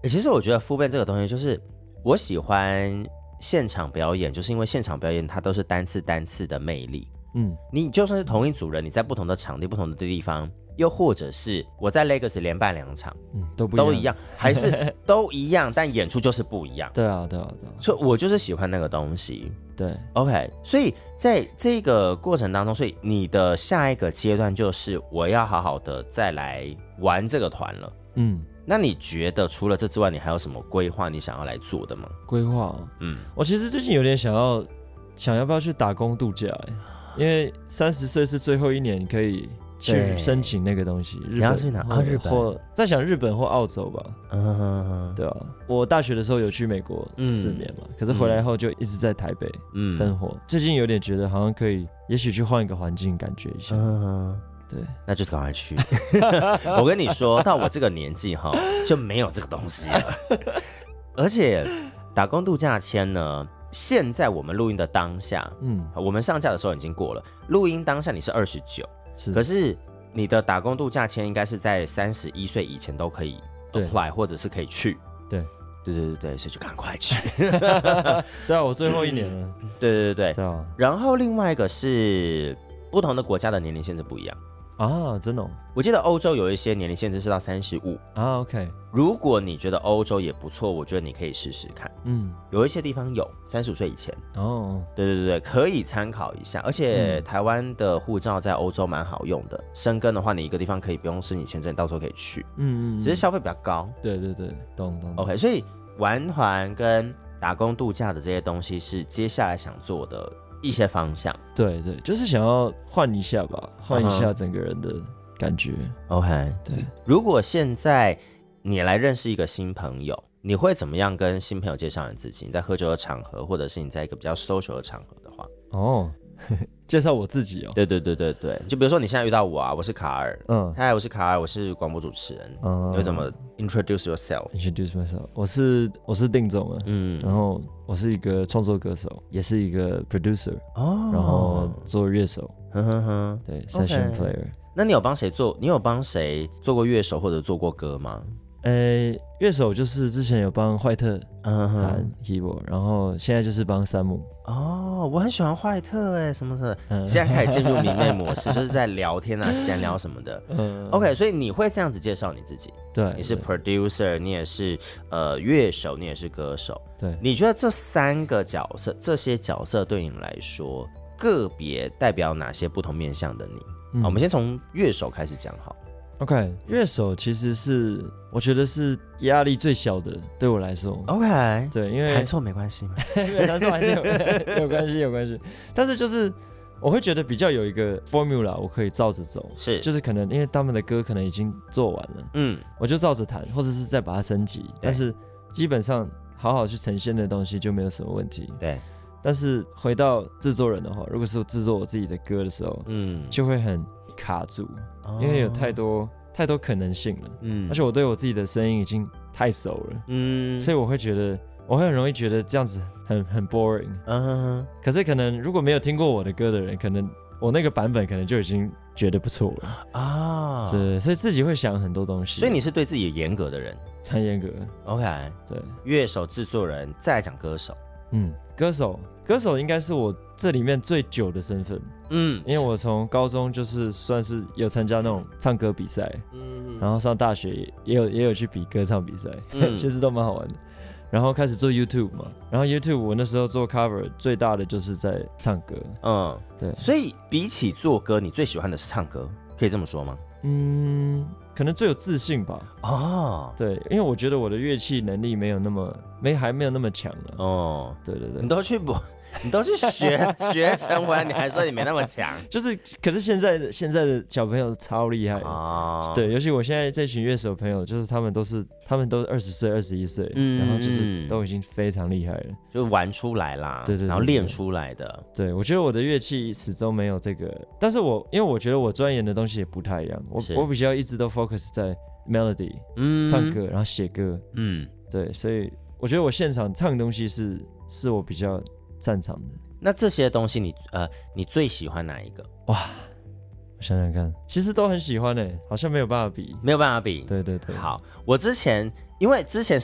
其实我觉得复变这个东西，就是我喜欢现场表演，就是因为现场表演它都是单次的魅力。你就算是同一组人，你在不同的场地、不同的地方，又或者是我在 Legacy 连办2场，都一样，还是都一样，但演出就是不一样。 对啊， 所以我就是喜欢那个东西。 对 ，OK， 所以在这个过程当中，所以你的下一个阶段就是我要好好的再来玩这个团了。那你觉得除了这之外，你还有什么规划你想要来做的吗？ 规划，我其实最近有点想要不要去打工度假，因为30岁是最后一年可以去申请那个东西。 你要去哪？日本， 或在想日本或澳洲吧。对啊，我大学的时候有去美国4年嘛，可是回来后就一直在台北生活。最近有点觉得好像可以，也许去换一个环境，感觉一下。对， 那就赶快去。我跟你说，到我这个年纪哈，就没有这个东西了。而且打工度假签呢，现在我们录音的当下，我们上架的时候已经过了。录音当下你是29，可是你的打工度假签应该是在31岁以前都可以 apply， 或者是可以去。对，所以就赶快去。 对啊，我最后一年了。 对啊。然后另外一个是不同的国家的年龄限制不一样。 真的哦？ 我记得欧洲有一些年龄限制是到35。 OK。 如果你觉得欧洲也不错，我觉得你可以试试看。有一些地方有35岁以前。对，可以参考一下。而且台湾的护照在欧洲蛮好用的，申根的话，你一个地方可以不用申请签证，到时候可以去。只是消费比较高。 对，懂。 OK， 所以玩团跟打工度假的这些东西是接下来想做的一些方向。 对，就是想要换一下吧，换一下整个人的感觉。 OK， 对。 如果现在你来认识一个新朋友，你会怎么样跟新朋友介绍你自己？你在喝酒的场合，或者是你在一个比较 social 的场合的话， 介绍我自己哦。 对，就比如说你现在遇到我啊，我是卡尔，嗨，我是卡尔，我是广播主持人，你会怎么 introduce yourself？Introduce myself， 我是定总啊，然后我是一个创作歌手，也是一个 producer，然后做乐手，对 ，session player。 那你有帮谁做？你有帮谁做过乐手或者做过歌吗？ 乐手就是之前有帮坏特弹 keyboard， 然后现在就是帮山姆。 我很喜欢坏特什么的，现在开始进入迷妹模式，就是在聊天啊、闲聊什么的。OK， 所以你会这样子介绍你自己？ 对， 你是 producer， 你也是乐手，你也是歌手。 对， 你觉得这3个角色，这些角色对你来说，个别代表哪些不同面向的你？我们先从乐手开始讲好。 OK， 乐手其实是我觉得是压力最小的，对我来说。 OK， 对，因为弹错没关系嘛， 弹错还是有关系。但是就是我会觉得比较有一个 formula， 我可以照着走。就是可能因为他们的歌可能已经做完了，我就照着弹，或者是再把它升级。但是基本上好好去呈现的东西就没有什么问题。 对。 但是回到制作人的话，如果是制作我自己的歌的时候，就会很卡住，因为有太多可能性了，而且我对我自己的声音已经太熟了，所以我会很容易觉得这样子很 boring，可是可能如果没有听过我的歌的人，可能我那个版本可能就已经觉得不错了对，所以自己会想很多东西， 所以你是对自己严格的人， 很严格。 OK， 对， 乐手、制作人，再来讲歌手。 歌手应该是我这里面最久的身份，因为我从高中就是算是有参加那种唱歌比赛，然后上大学也有去比歌唱比赛，其实都蛮好玩的。然后开始做 YouTube 嘛，然后 YouTube 我那时候做 cover 最大的就是在唱歌，对。 所以比起做歌，你最喜欢的是唱歌，可以这么说吗？ 可能最有自信吧。对，因为我觉得我的乐器能力还没有那么强了。对， 你都去学成回来，你还说你没那么强？ 就是，可是现在的小朋友超厉害对，尤其我现在这群乐手朋友，就是他们都20岁、21岁，然后就是都已经非常厉害了， 就玩出来啦， 对， 然后练出来的。 对，我觉得我的乐器始终没有这个，但是因为我觉得我钻研的东西也不太一样，我比较一直都 focus 在 melody，唱歌，然后写歌，对，所以我觉得我现场唱的东西是我比较擅长的。 那这些东西你最喜欢哪一个？ 哇，我想想看，其实都很喜欢好像没有办法比。 没有办法比。 对。 好，因为之前